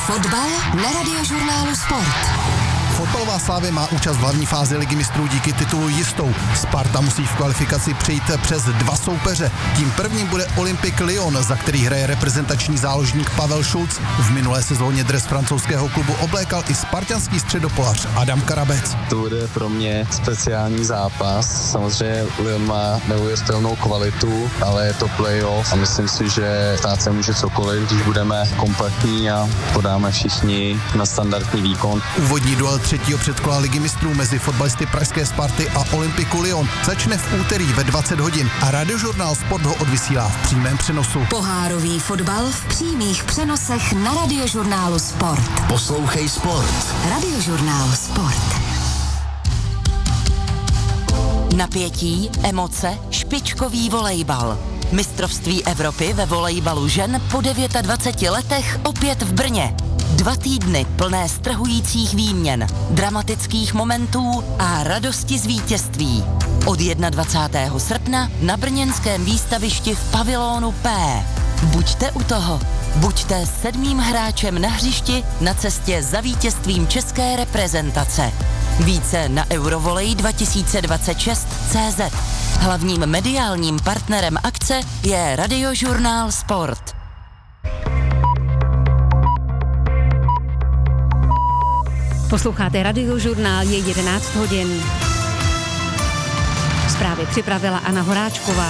Fotbal na Radiožurnálu Sport. Fotbalová Slavia má účast v hlavní fázi Ligy mistrů díky titulu jistou. Sparta musí v kvalifikaci přejít přes dva soupeře. Tím prvním bude Olympique Lyon, za který hraje reprezentační záložník Pavel Šulc. V minulé sezóně dres francouzského klubu oblékal i spartanský středopolař Adam Karabec. To bude pro mě speciální zápas. Samozřejmě Lyon má neuvěřitelnou kvalitu, ale je to playoff a myslím si, že stát se může cokoliv, když budeme kompaktní a podáme všichni na standardní výkon. Úvodní duel třetího předkola Ligy mistrů mezi fotbalisty pražské Sparty a Olympiku Lyon začne v úterý ve 20 hodin a Radiožurnál Sport ho odvysílá v přímém přenosu. Pohárový fotbal v přímých přenosech na Radiožurnálu Sport. Poslouchej Sport. Radiožurnál Sport. Napětí, emoce, špičkový volejbal. Mistrovství Evropy ve volejbalu žen po 29 letech opět v Brně. 2 týdny plné strhujících výměn, dramatických momentů a radosti z vítězství. Od 21. srpna na brněnském výstavišti v pavilonu P. Buďte u toho. Buďte 7. hráčem na hřišti na cestě za vítězstvím české reprezentace. Více na Eurovolej2026.cz. Hlavním mediálním partnerem akce je Radiožurnál Sport. Posloucháte Radiožurnál, je 11 hodin. Zprávy připravila Anna Horáčková.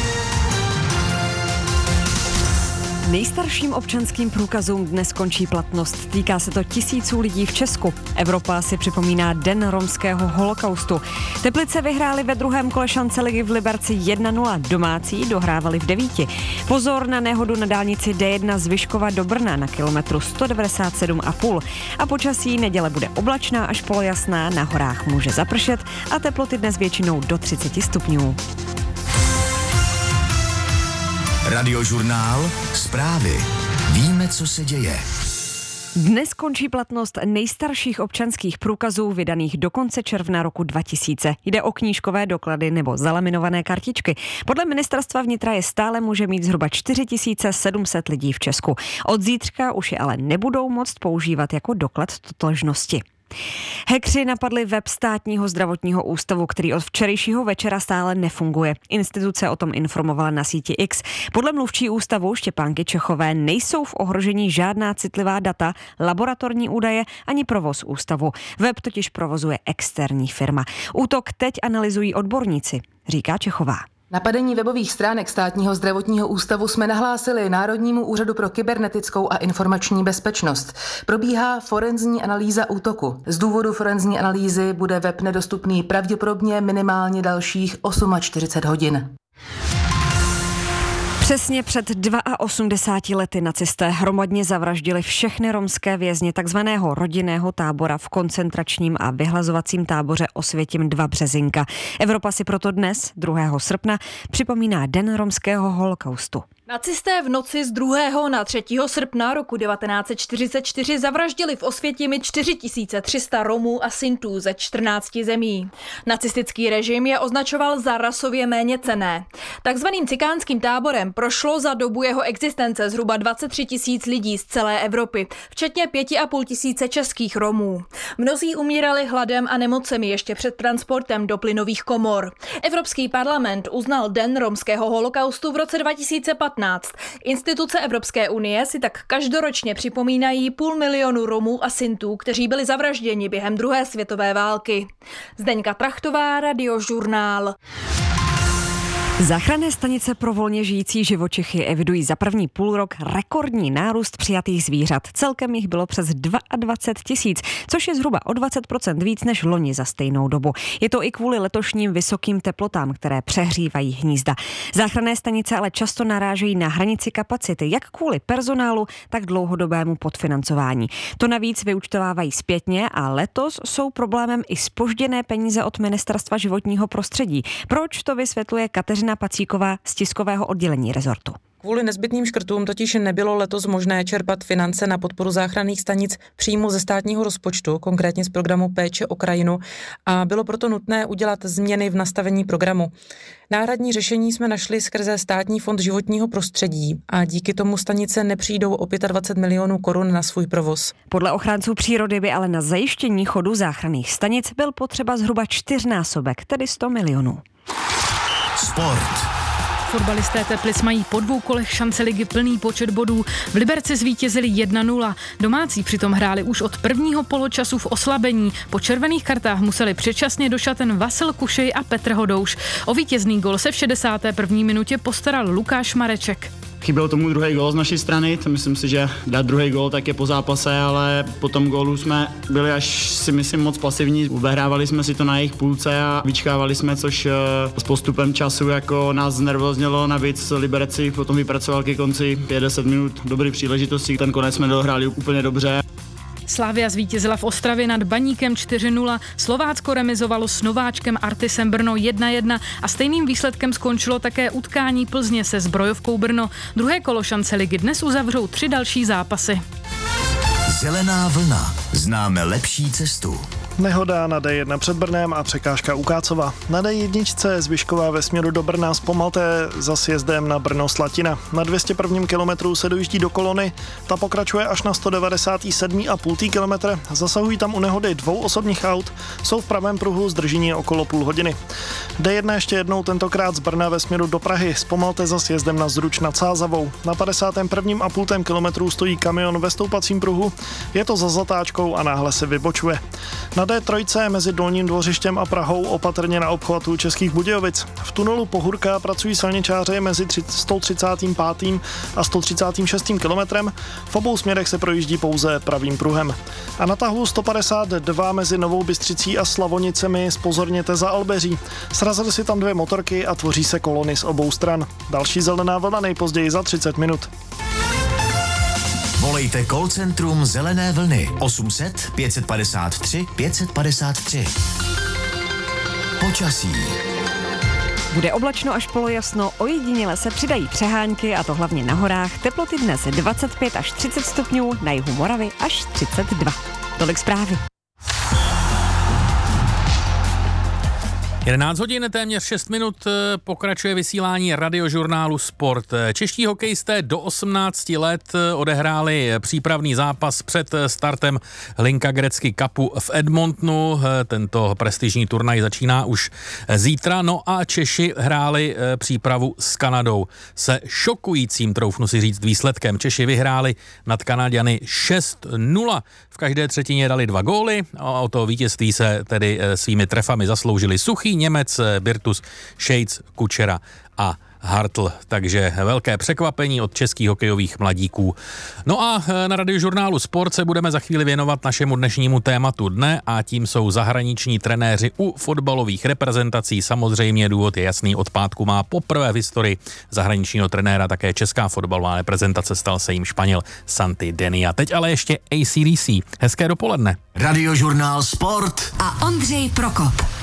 Nejstarším občanským průkazům dnes končí platnost. Týká se to tisíců lidí v Česku. Evropa si připomíná Den romského holokaustu. Teplice vyhrály ve druhém kole šance ligy v Liberci 1-0. Domácí dohrávali v 9. Pozor na nehodu na dálnici D1 z Vyškova do Brna na kilometru 197,5. A počasí neděle bude oblačná až polojasná, na horách může zapršet a teploty dnes většinou do 30 stupňů. Radiožurnál, zprávy. Víme, co se děje. Dnes končí platnost nejstarších občanských průkazů vydaných do konce června roku 2000. Jde o knížkové doklady nebo zalaminované kartičky. Podle ministerstva vnitra je stále může mít zhruba 4700 lidí v Česku. Od zítřka už je ale nebudou moct používat jako doklad totožnosti. Hackři napadli web Státního zdravotního ústavu, který od včerejšího večera stále nefunguje. Instituce o tom informovala na síti X. Podle mluvčí ústavu Štěpánky Čechové nejsou v ohrožení žádná citlivá data, laboratorní údaje ani provoz ústavu. Web totiž provozuje externí firma. Útok teď analyzují odborníci, říká Čechová. Napadení webových stránek Státního zdravotního ústavu jsme nahlásili Národnímu úřadu pro kybernetickou a informační bezpečnost. Probíhá forenzní analýza útoku. Z důvodu forenzní analýzy bude web nedostupný pravděpodobně minimálně dalších 48 hodin. Přesně před 82 lety nacisté hromadně zavraždili všechny romské vězně takzvaného rodinného tábora v koncentračním a vyhlazovacím táboře Osvětim 2 Březinka. Evropa si proto dnes, 2. srpna, připomíná Den romského holokaustu. Nacisté v noci z 2. na 3. srpna roku 1944 zavraždili v Osvětimi 4300 Romů a Sintů ze 14 zemí. Nacistický režim je označoval za rasově méněcenné. Takzvaným cikánským táborem prošlo za dobu jeho existence zhruba 23 000 lidí z celé Evropy, včetně 5 500 českých Romů. Mnozí umírali hladem a nemocemi ještě před transportem do plynových komor. Evropský parlament uznal Den romského holokaustu v roce 2015. Instituce Evropské unie si tak každoročně připomínají 500 000 Romů a Sintů, kteří byli zavražděni během druhé světové války. Zdeňka Trachtová, Radiožurnál. Záchranné stanice pro volně žijící živočichy evidují za první půlrok rekordní nárůst přijatých zvířat. Celkem jich bylo přes 22 000, což je zhruba o 20% víc než loni za stejnou dobu. Je to i kvůli letošním vysokým teplotám, které přehřívají hnízda. Záchranné stanice ale často narážejí na hranici kapacity, jak kvůli personálu, tak dlouhodobému podfinancování. To navíc vyúčtovávají zpětně a letos jsou problémem i zpožděné peníze od Ministerstva životního prostředí. Proč, to vysvětluje Kateřina Pacíková z tiskového oddělení rezortu. Kvůli nezbytným škrtům totiž nebylo letos možné čerpat finance na podporu záchranných stanic přímo ze státního rozpočtu, konkrétně z programu Péče o krajinu, a bylo proto nutné udělat změny v nastavení programu. Náhradní řešení jsme našli skrze Státní fond životního prostředí a díky tomu stanice nepřijdou o 25 milionů korun na svůj provoz. Podle ochránců přírody by ale na zajištění chodu záchranných stanic byl potřeba zhruba 4násobek, tedy 100 milionů. Sport. Fotbalisté Teplic mají po 2 kolech šance ligy plný počet bodů. V Liberci zvítězili 1-0. Domácí přitom hráli už od prvního poločasu v oslabení. Po červených kartách museli předčasně do šaten Vasil Kušej a Petr Hodouš. O vítězný gol se v 61. minutě postaral Lukáš Mareček. Chyběl tomu druhý gól z naší strany, to myslím si, že dát druhý gól tak je po zápase, ale po tom gólu jsme byli až si myslím moc pasivní. Ubehrávali jsme si to na jejich půlce a vyčkávali jsme, což s postupem času jako nás znervoznělo. Navíc Liberci potom vypracoval ke konci 50 minut dobrý příležitosti, ten konec jsme dohráli úplně dobře. Slavia zvítězila v Ostravě nad Baníkem 4-0, Slovácko remizovalo s nováčkem Artisem Brno 1-1 a stejným výsledkem skončilo také utkání Plzně se Zbrojovkou Brno. Druhé kolo šance ligy dnes uzavřou 3 další zápasy. Zelená vlna. Známe lepší cestu. Nehoda na D1 před Brnem a překážka u Kácova. Na D1 Zvyšková ve směru do Brna zpomalte za sjezdem na Brno-Slatina. Na 201. kilometru se dojíždí do kolony, ta pokračuje až na 197,5 kilometr. Zasahují tam u nehody 2 osobních aut, jsou v pravém pruhu zdržení okolo půl hodiny. D1 ještě jednou, tentokrát z Brna ve směru do Prahy, zpomalte za sjezdem na Zruč nad Sázavou. Na 51,5 kilometru stojí kamion ve stoupacím pruhu, je to za zatáčkou a náhle se vybočuje. Na D3 mezi Dolním Dvořištěm a Prahou opatrně na obchvatu Českých Budějovic. V tunelu Pohurka pracují silničáři mezi 135. a 136. kilometrem. V obou směrech se projíždí pouze pravým pruhem. A na tahu 152 mezi Novou Bystřicí a Slavonicemi zpozorněte za Albeří. Srazily si tam 2 motorky a tvoří se kolony z obou stran. Další zelená vlna nejpozději za 30 minut. Volejte call centrum Zelené vlny 800 553 553. Počasí. Bude oblačno až polojasno, ojediněle se přidají přehánky, a to hlavně na horách. Teploty dnes 25 až 30 stupňů, na jihu Moravy až 32. Tolik zprávy. 11 hodin, téměř 6 minut, pokračuje vysílání radiožurnálu Sport. Čeští hokejisté do 18 let odehráli přípravný zápas před startem Hlinka Gretzky Cupu v Edmontonu. Tento prestižní turnaj začíná už zítra. No a Češi hráli přípravu s Kanadou se šokujícím, troufnu si říct, výsledkem. Češi vyhráli nad Kanaďany 6-0. V každé třetině dali 2 góly a o to vítězství se tedy svými trefami zasloužili Suchý, Němec, Birtus, Šejc, Kučera a Hartl, takže velké překvapení od českých hokejových mladíků. No a na radiožurnálu Sport se budeme za chvíli věnovat našemu dnešnímu tématu dne a tím jsou zahraniční trenéři u fotbalových reprezentací. Samozřejmě důvod je jasný, od pátku má poprvé v historii zahraničního trenéra také česká fotbalová reprezentace, stal se jim Španěl Santi Denia. Teď ale ještě AC/DC. Hezké dopoledne. Radiožurnál Sport a Ondřej Prokop.